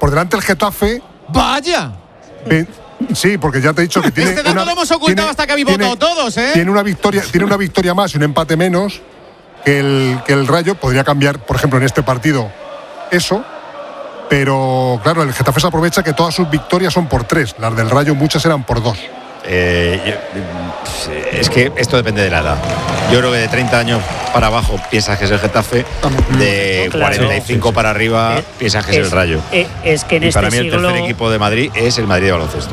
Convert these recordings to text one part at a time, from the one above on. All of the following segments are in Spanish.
por delante el Getafe. ¡Vaya! Sí, porque ya te he dicho que tiene. Este dato lo hemos ocultado hasta que habéis votado todos, ¿eh? Tiene una victoria más y un empate menos que el Rayo. Podría cambiar, por ejemplo, en este partido eso. Pero claro, el Getafe se aprovecha que todas sus victorias son por 3. Las del Rayo muchas eran por 2. Es que esto depende de la edad. Yo creo que de 30 años para abajo piensas que es el Getafe, de 45 para arriba piensas que es el Rayo. Es que en y para mí siglo... el tercer equipo de Madrid es el Madrid de baloncesto.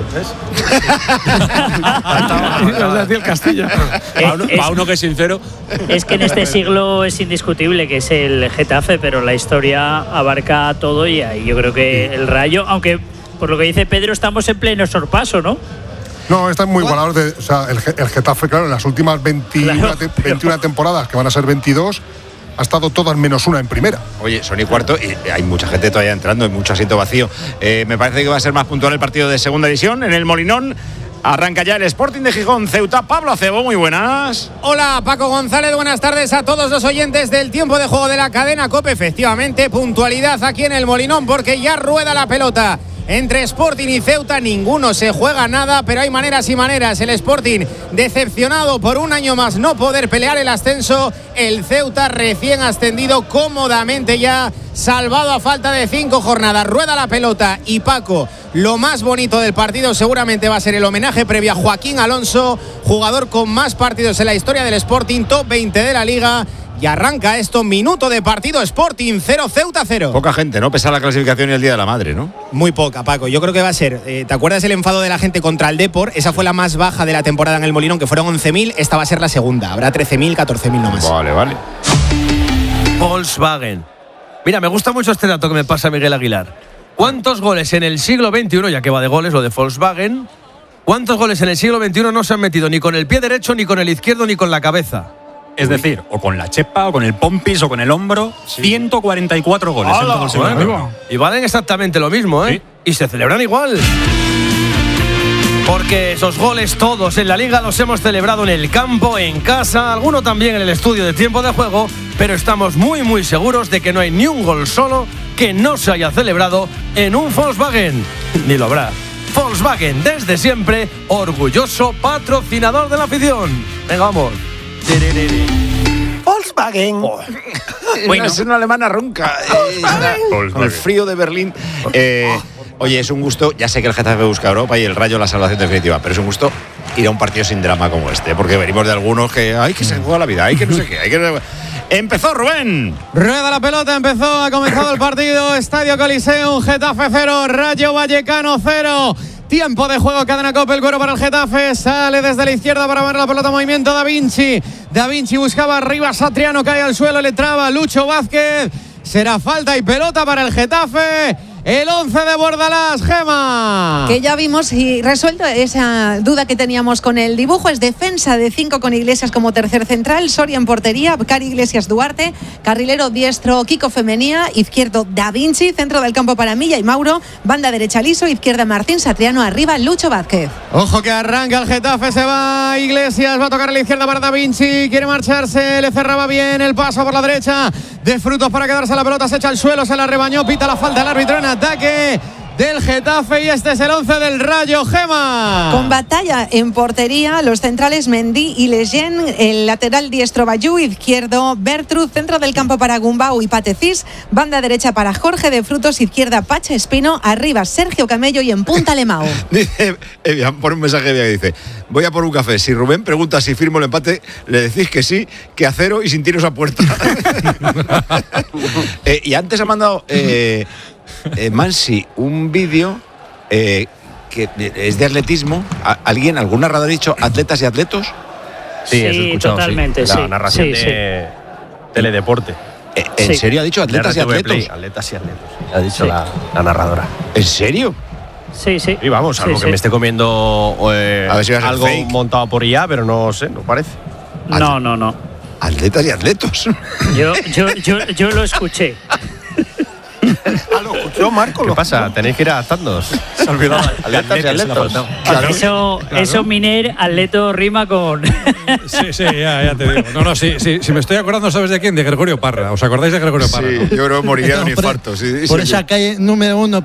el Castilla. Para uno que es sincero. Es que en este siglo es indiscutible que es el Getafe, pero la historia abarca todo y ahí yo creo que el Rayo, aunque por lo que dice Pedro estamos en pleno sorpaso, ¿no? No, están muy igualados. O sea, el Getafe, claro, en las últimas 21 temporadas, que van a ser 22, ha estado todas menos una en primera. Oye, son y cuarto y hay mucha gente todavía entrando, hay mucho asiento vacío. Me parece que va a ser más puntual el partido de segunda división en el Molinón. Arranca ya el Sporting de Gijón, Ceuta. Pablo Acebo, muy buenas. Hola, Paco González, buenas tardes a todos los oyentes del tiempo de juego de la cadena COPE. Efectivamente, puntualidad aquí en el Molinón porque ya rueda la pelota. Entre Sporting y Ceuta ninguno se juega nada, pero hay maneras y maneras. El Sporting decepcionado por un año más no poder pelear el ascenso. El Ceuta recién ascendido cómodamente ya, salvado a falta de 5 jornadas. Rueda la pelota y Paco, lo más bonito del partido seguramente va a ser el homenaje previo a Joaquín Alonso, jugador con más partidos en la historia del Sporting, top 20 de la Liga. Y arranca esto, minuto de partido, Sporting 0, Ceuta 0. Poca gente, ¿no? Pesa la clasificación y el Día de la Madre, ¿no? Muy poca, Paco. Yo creo que va a ser, ¿te acuerdas el enfado de la gente contra el Depor? Esa fue la más baja de la temporada en el Molinón, que fueron 11.000. Esta va a ser la segunda. Habrá 13.000, 14.000 nomás. Vale. Volkswagen. Mira, me gusta mucho este dato que me pasa Miguel Aguilar. ¿Cuántos goles en el siglo XXI, ya que va de goles lo de Volkswagen, cuántos goles en el siglo XXI no se han metido ni con el pie derecho, ni con el izquierdo, ni con la cabeza? Es decir, o con la chepa, o con el pompis, o con el hombro. 144 goles en todo el siglo XXI. Y valen exactamente lo mismo, ¿eh? Sí. Y se celebran igual. Porque esos goles todos en la Liga los hemos celebrado en el campo, en casa, alguno también en el estudio de tiempo de juego, pero estamos muy muy seguros de que no hay ni un gol solo que no se haya celebrado en un Volkswagen. Ni lo habrá. Volkswagen, desde siempre, orgulloso patrocinador de la afición. Venga, vamos. Volkswagen. Bueno, es una alemana ronca. Con el frío de Berlín. Oye, es un gusto. Ya sé que el Getafe busca Europa y el Rayo la salvación definitiva, pero es un gusto ir a un partido sin drama como este, porque venimos de algunos que hay que se juega la vida, hay que no sé qué, hay que. Empezó Rubén. Rueda la pelota, ha comenzado el partido. Estadio Coliseum, Getafe 0, Rayo Vallecano 0. Tiempo de juego, cadena COPE, el cuero para el Getafe. Sale desde la izquierda para ver la pelota, movimiento Da Vinci. Da Vinci buscaba arriba, Satriano cae al suelo, le traba Lucho Vázquez. Será falta y pelota para el Getafe. El 11 de Bordalás, Gema. Que ya vimos y resuelto esa duda que teníamos con el dibujo. Es defensa de 5 con Iglesias como tercer central, Soria en portería, Cari Iglesias Duarte, carrilero diestro Kiko Femenía, izquierdo Da Vinci, centro del campo para Milla y Mauro, banda derecha Liso, izquierda Martín Satriano, arriba Lucho Vázquez. Ojo que arranca el Getafe, se va Iglesias, va a tocar a la izquierda para Da Vinci, quiere marcharse, le cerraba bien el paso por la derecha, de Frutos para quedarse la pelota, se echa al suelo, se la rebañó, pita la falta el árbitro en ataque del Getafe y este es el 11 del Rayo, Gema. Con batalla en portería, los centrales Mendy y Lejean, el lateral diestro Bayú, izquierdo Bertrud, centro del campo para Gumbau y Patecís, banda derecha para Jorge de Frutos, izquierda Pacha Espino, arriba Sergio Camello y en punta Lemao. Dice, por un mensaje que dice, voy a por un café, si Rubén pregunta si firmo el empate, le decís que sí, que a 0 y sin tiros a puerta. Y antes ha mandado Mansi un vídeo que es de atletismo. ¿Algún narrador ha dicho atletas y atletos? Sí, eso he escuchado, totalmente, sí. La narración de Teledeporte. ¿En serio ha dicho atletas y atletos? Atletas y atletos, ha dicho la narradora. ¿En serio? Sí. Y vamos, algo que me esté comiendo a ver si algo montado por IA, pero no sé, no parece. No. Atletas y atletos. Yo lo escuché. ¿Lo escuchó Marco? ¿Qué pasa? Tenéis que ir adaptándoos. Se olvidó. Atletas y atletos. Claro. Eso Miner, atleto rima con. Sí, ya te digo. No, sí, me estoy acordando, ¿sabes de quién? De Gregorio Parra. ¿Os acordáis de Gregorio Parra? Sí, ¿no? Yo creo que moriría de un infarto. Por esa calle número 1